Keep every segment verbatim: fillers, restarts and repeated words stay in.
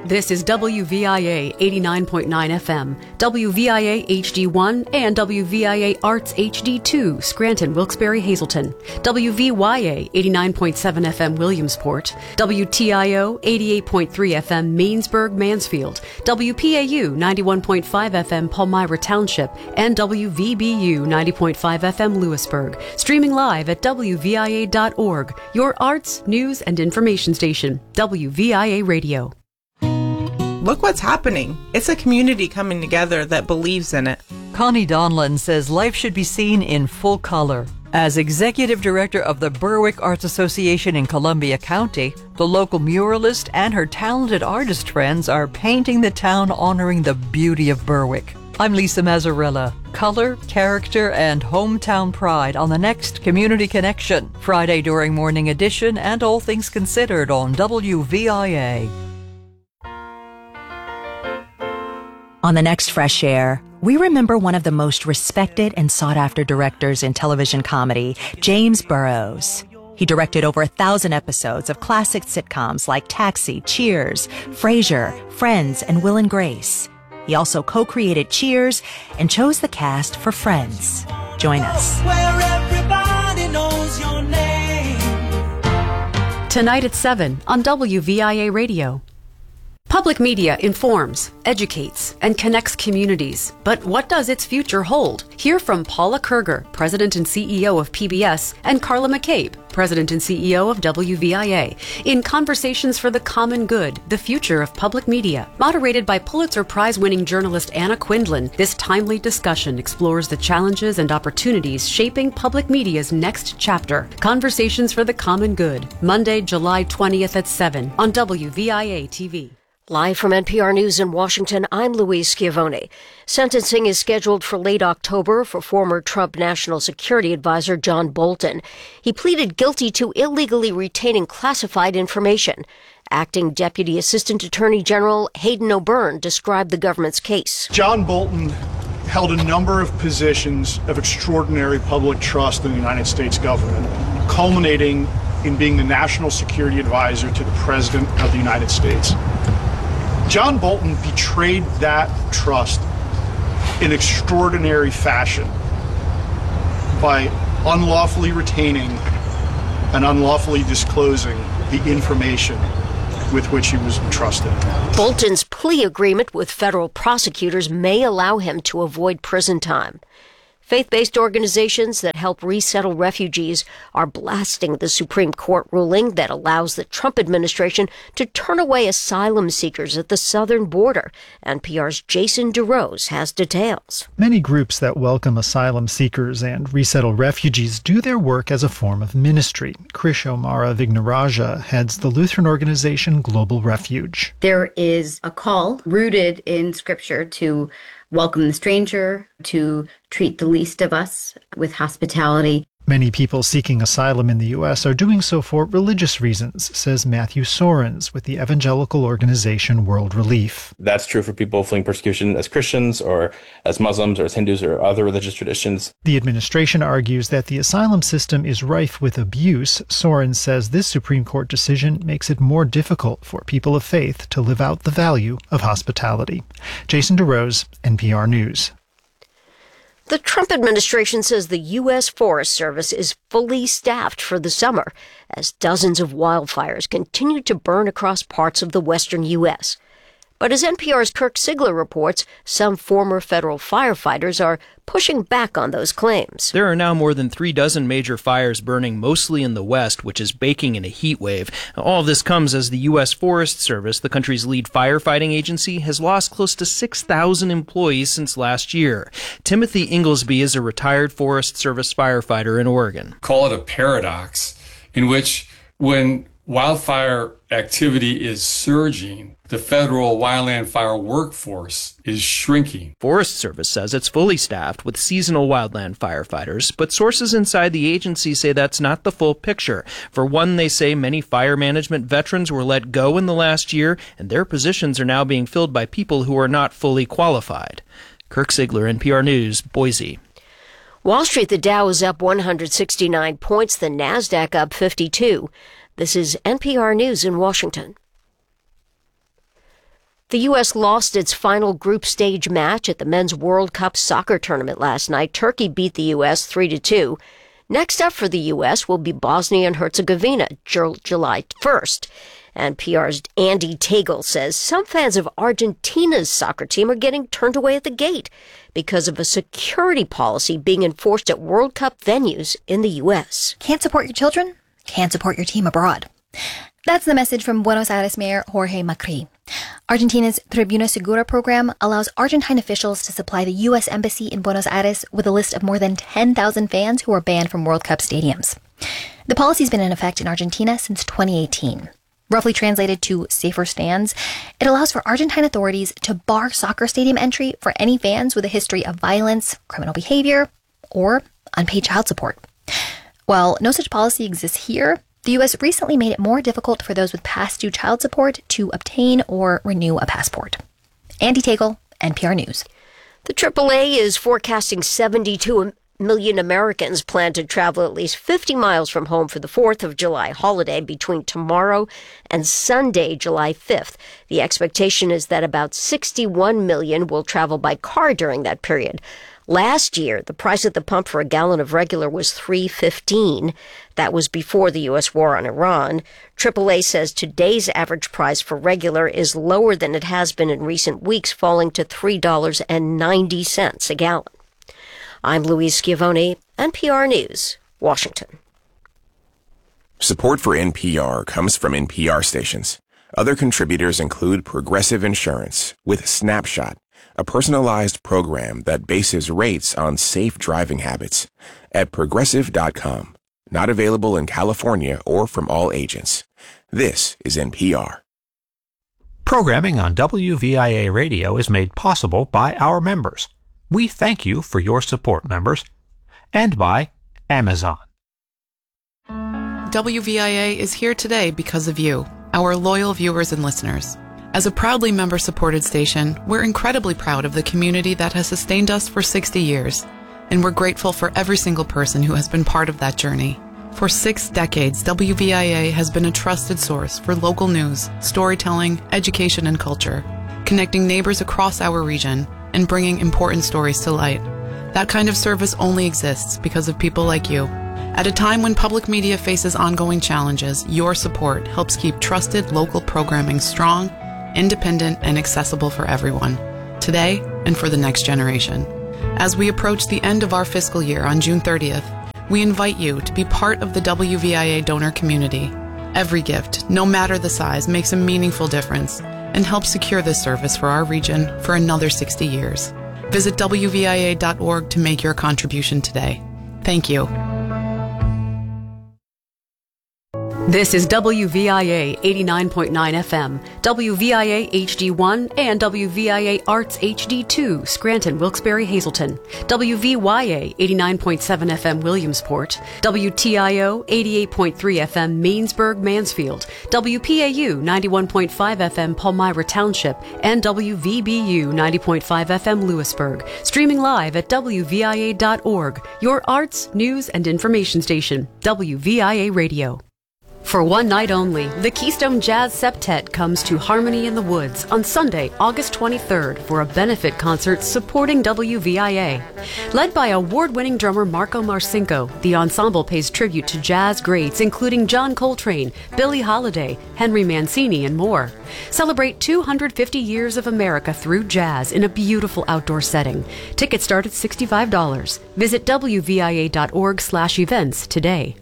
This is W V I A eighty-nine point nine F M, W V I A H D one, and W V I A Arts H D two, Scranton, Wilkes-Barre, Hazleton, W V Y A eighty-nine point seven F M, Williamsport, W T I O eighty-eight point three F M, Mainsburg, Mansfield, W P A U ninety-one point five F M, Palmyra Township, and W V B U ninety point five F M, Lewisburg. Streaming live at W V I A dot org, your arts, news, and information station, W V I A Radio. Look what's happening. It's a community coming together that believes in it. Connie Donlan says life should be seen in full color. As executive director of the Berwick Arts Association in Columbia County, the local muralist and her talented artist friends are painting the town honoring the beauty of Berwick. I'm Lisa Mazzarella. Color, character, and hometown pride on the next Community Connection, Friday during Morning Edition and All Things Considered on W V I A. On the next Fresh Air, we remember one of the most respected and sought-after directors in television comedy, James Burrows. He directed over a thousand episodes of classic sitcoms like Taxi, Cheers, Frasier, Friends, and Will and Grace. He also co-created Cheers and chose the cast for Friends. Join us. Where everybody knows your name. Tonight at seven on W V I A Radio. Public media informs, educates, and connects communities. But what does its future hold? Hear from Paula Kerger, President and C E O of P B S, and Carla McCabe, President and C E O of W V I A, in Conversations for the Common Good, the Future of Public Media. Moderated by Pulitzer Prize-winning journalist Anna Quindlen, this timely discussion explores the challenges and opportunities shaping public media's next chapter. Conversations for the Common Good, Monday, July twentieth at seven on W V I A T V. Live from N P R News in Washington, I'm Louise Schiavone. Sentencing is scheduled for late October for former Trump National Security Advisor John Bolton. He pleaded guilty to illegally retaining classified information. Acting Deputy Assistant Attorney General Hayden O'Byrne described the government's case. John Bolton held a number of positions of extraordinary public trust in the United States government, culminating in being the National Security Advisor to the President of the United States. John Bolton betrayed that trust in extraordinary fashion by unlawfully retaining and unlawfully disclosing the information with which he was entrusted. Bolton's plea agreement with federal prosecutors may allow him to avoid prison time. Faith-based organizations that help resettle refugees are blasting the Supreme Court ruling that allows the Trump administration to turn away asylum seekers at the southern border. N P R's Jason DeRose has details. Many groups that welcome asylum seekers and resettle refugees do their work as a form of ministry. Krish Omara Vignaraja heads the Lutheran organization Global Refuge. There is a call rooted in Scripture to welcome the stranger, to treat the least of us with hospitality. Many people seeking asylum in the U S are doing so for religious reasons, says Matthew Sorens with the evangelical organization World Relief. That's true for people fleeing persecution as Christians or as Muslims or as Hindus or other religious traditions. The administration argues that the asylum system is rife with abuse. Sorens says this Supreme Court decision makes it more difficult for people of faith to live out the value of hospitality. Jason DeRose, N P R News. The Trump administration says the U S Forest Service is fully staffed for the summer as dozens of wildfires continue to burn across parts of the western U S. But as N P R's Kirk Sigler reports, some former federal firefighters are pushing back on those claims. There are now more than three dozen major fires burning mostly in the West, which is baking in a heat wave. All of this comes as the U S Forest Service, the country's lead firefighting agency, has lost close to six thousand employees since last year. Timothy Inglesby is a retired Forest Service firefighter in Oregon. Call it a paradox in which when wildfire activity is surging, the federal wildland fire workforce is shrinking. Forest Service says it's fully staffed with seasonal wildland firefighters, but sources inside the agency say that's not the full picture. For one, they say many fire management veterans were let go in the last year, and their positions are now being filled by people who are not fully qualified. Kirk Sigler, N P R News, Boise. Wall Street, the Dow is up one hundred sixty-nine points, the NASDAQ up fifty-two. This is N P R News in Washington. The U S lost its final group stage match at the Men's World Cup soccer tournament last night. Turkey beat the U S three to two. Next up for the U S will be Bosnia and Herzegovina, July first. And P R's Andy Tagle says some fans of Argentina's soccer team are getting turned away at the gate because of a security policy being enforced at World Cup venues in the U S. Can't support your children? Can't support your team abroad. That's the message from Buenos Aires Mayor Jorge Macri. Argentina's Tribuna Segura program allows Argentine officials to supply the U S Embassy in Buenos Aires with a list of more than ten thousand fans who are banned from World Cup stadiums. The policy's been in effect in Argentina since twenty eighteen. Roughly translated to safer stands, it allows for Argentine authorities to bar soccer stadium entry for any fans with a history of violence, criminal behavior, or unpaid child support. While no such policy exists here, the U S recently made it more difficult for those with past due child support to obtain or renew a passport. Andy Tagle, N P R News. The triple A is forecasting seventy-two million Americans plan to travel at least fifty miles from home for the fourth of July holiday between tomorrow and Sunday, July fifth. The expectation is that about sixty-one million will travel by car during that period. Last year, the price at the pump for a gallon of regular was three fifteen. That was before the U S war on Iran. triple A says today's average price for regular is lower than it has been in recent weeks, falling to three dollars and ninety cents a gallon. I'm Louise Schiavone, N P R News, Washington. Support for N P R comes from N P R stations. Other contributors include Progressive Insurance with Snapshot, a personalized program that bases rates on safe driving habits, at progressive dot com. Not available in California or from all agents. This is N P R. Programming on W V I A Radio is made possible by our members. We thank you for your support, members. And by Amazon. W V I A is here today because of you, our loyal viewers and listeners. As a proudly member-supported station, we're incredibly proud of the community that has sustained us for sixty years, and we're grateful for every single person who has been part of that journey. For six decades, W V I A has been a trusted source for local news, storytelling, education, and culture, connecting neighbors across our region and bringing important stories to light. That kind of service only exists because of people like you. At a time when public media faces ongoing challenges, your support helps keep trusted local programming strong, independent, and accessible for everyone, today and for the next generation. As we approach the end of our fiscal year on June thirtieth, we invite you to be part of the W V I A donor community. Every gift, no matter the size, makes a meaningful difference and helps secure this service for our region for another sixty years. Visit W V I A dot org to make your contribution today. Thank you. This is W V I A eighty-nine point nine F M, W V I A H D one, and W V I A Arts H D two, Scranton, Wilkes-Barre, Hazleton, W V Y A eighty-nine point seven F M, Williamsport, W T I O eighty-eight point three F M, Mainsburg, Mansfield, W P A U ninety-one point five F M, Palmyra Township, and W V B U ninety point five F M, Lewisburg. Streaming live at W V I A dot org, your arts, news, and information station, W V I A Radio. For one night only, the Keystone Jazz Septet comes to Harmony in the Woods on Sunday, August twenty-third for a benefit concert supporting W V I A. Led by award-winning drummer Marco Marcinko, the ensemble pays tribute to jazz greats including John Coltrane, Billie Holiday, Henry Mancini, and more. Celebrate two hundred fifty years of America through jazz in a beautiful outdoor setting. Tickets start at sixty-five dollars. Visit W V I A dot org slash events today.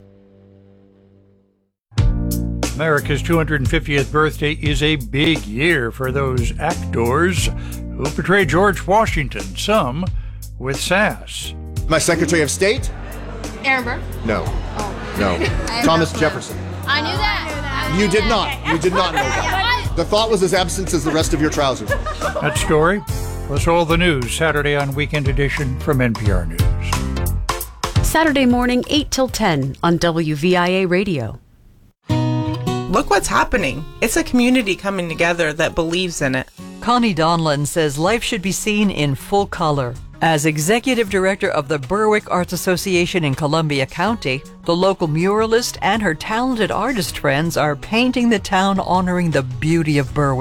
America's two hundred fiftieth birthday is a big year for those actors who portray George Washington, some with sass. My Secretary of State? Aaron Burr? No. Oh. No. Thomas Jefferson. I knew that. You did not. You did not know that. The thought was as absent as the rest of your trousers. That story, plus all the news, Saturday on Weekend Edition from N P R News. Saturday morning, eight till ten on W V I A Radio. Look what's happening. It's a community coming together that believes in it. Connie Donlan says life should be seen in full color. As executive director of the Berwick Arts Association in Columbia County, the local muralist and her talented artist friends are painting the town honoring the beauty of Berwick.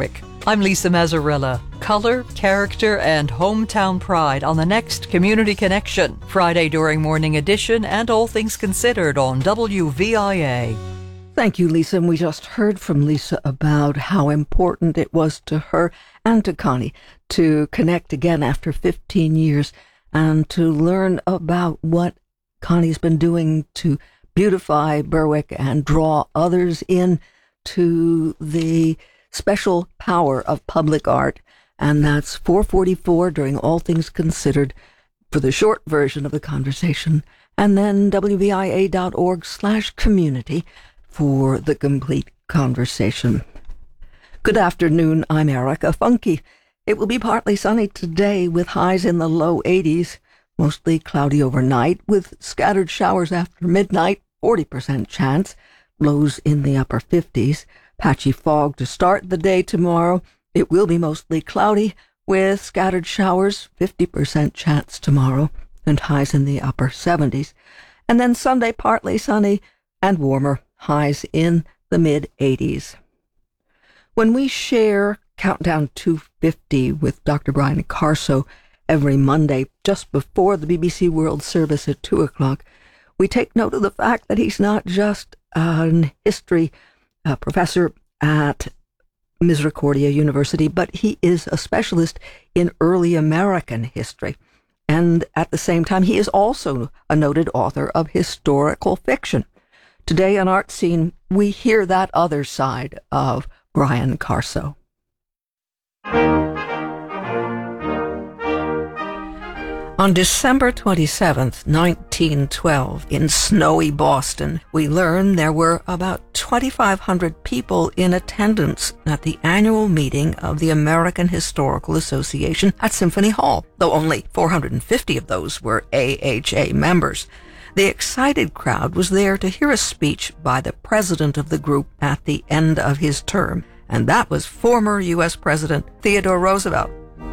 I'm Lisa Mazzarella. Color, character, and hometown pride on the next Community Connection, Friday during Morning Edition and All Things Considered on W V I A. Thank you, Lisa. And we just heard from Lisa about how important it was to her and to Connie to connect again after fifteen years and to learn about what Connie's been doing to beautify Berwick and draw others in to the special power of public art. And that's four forty-four during All Things Considered for the short version of the conversation, and then W V I A dot org slash community for the complete conversation. Good afternoon, I'm Erica Funke. It will be partly sunny today with highs in the low eighties, mostly cloudy overnight with scattered showers after midnight, forty percent chance, lows in the upper fifties. Patchy fog to start the day tomorrow. It will be mostly cloudy with scattered showers, fifty percent chance tomorrow, and highs in the upper seventies. And then Sunday, partly sunny and warmer, highs in the mid-eighties. When we share Countdown two fifty with Doctor Brian Carso every Monday just before the B B C World Service at two o'clock, we take note of the fact that he's not just an history uh, professor at Misericordia University, but he is a specialist in early American history. And at the same time, he is also a noted author of historical fiction. Today on Art Scene, we hear that other side of Brian Carso. On December twenty-seventh, nineteen twelve, in snowy Boston, we learn there were about twenty-five hundred people in attendance at the annual meeting of the American Historical Association at Symphony Hall, though only four hundred fifty of those were A H A members. The excited crowd was there to hear a speech by the president of the group at the end of his term, and that was former U S President Theodore Roosevelt.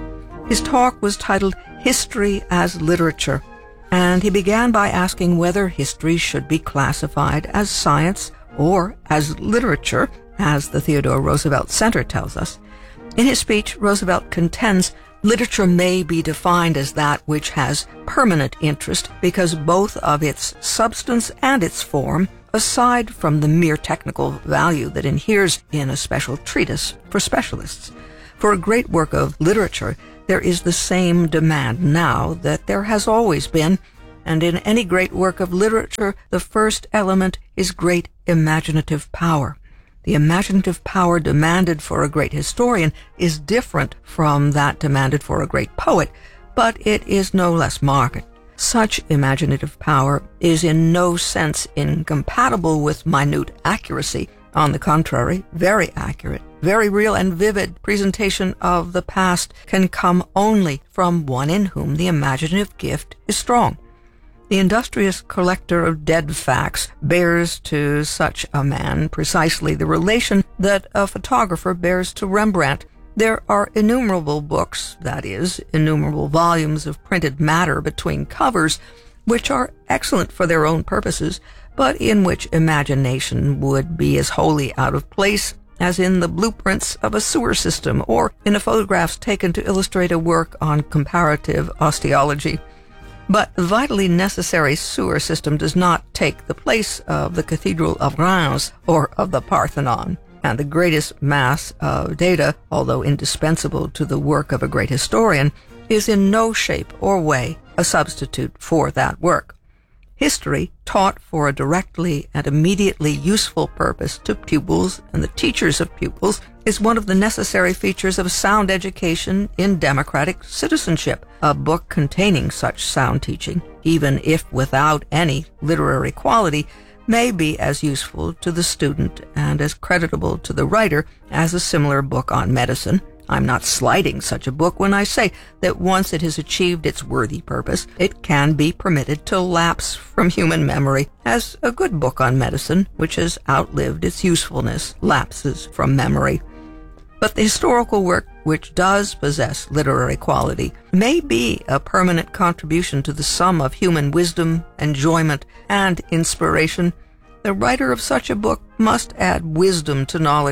His talk was titled History as Literature, and he began by asking whether history should be classified as science or as literature, as the Theodore Roosevelt Center tells us. In his speech, Roosevelt contends literature may be defined as that which has permanent interest because both of its substance and its form, aside from the mere technical value that inheres in a special treatise for specialists. For a great work of literature, there is the same demand now that there has always been, and in any great work of literature, the first element is great imaginative power. The imaginative power demanded for a great historian is different from that demanded for a great poet, but it is no less marked. Such imaginative power is in no sense incompatible with minute accuracy. On the contrary, very accurate, very real and vivid presentation of the past can come only from one in whom the imaginative gift is strong. The industrious collector of dead facts bears to such a man precisely the relation that a photographer bears to Rembrandt. There are innumerable books, that is, innumerable volumes of printed matter between covers, which are excellent for their own purposes, but in which imagination would be as wholly out of place as in the blueprints of a sewer system or in the photographs taken to illustrate a work on comparative osteology. But the vitally necessary sewer system does not take the place of the Cathedral of Reims or of the Parthenon, and the greatest mass of data, although indispensable to the work of a great historian, is in no shape or way a substitute for that work. History, taught for a directly and immediately useful purpose to pupils and the teachers of pupils, is one of the necessary features of sound education in democratic citizenship. A book containing such sound teaching, even if without any literary quality, may be as useful to the student and as creditable to the writer as a similar book on medicine. I'm not slighting such a book when I say that once it has achieved its worthy purpose, it can be permitted to lapse from human memory, as a good book on medicine, which has outlived its usefulness, lapses from memory. But the historical work which does possess literary quality may be a permanent contribution to the sum of human wisdom, enjoyment, and inspiration. The writer of such a book must add wisdom to knowledge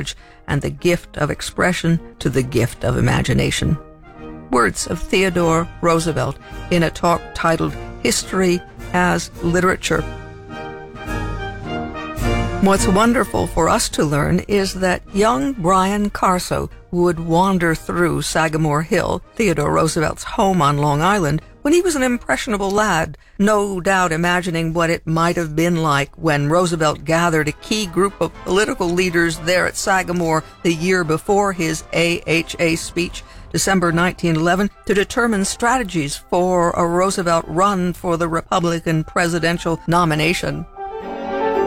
and the gift of expression to the gift of imagination. Words of Theodore Roosevelt in a talk titled History as Literature. What's wonderful for us to learn is that young Brian Carso would wander through Sagamore Hill, Theodore Roosevelt's home on Long Island, when he was an impressionable lad, no doubt imagining what it might have been like when Roosevelt gathered a key group of political leaders there at Sagamore the year before his A H A speech, December nineteen eleven, to determine strategies for a Roosevelt run for the Republican presidential nomination.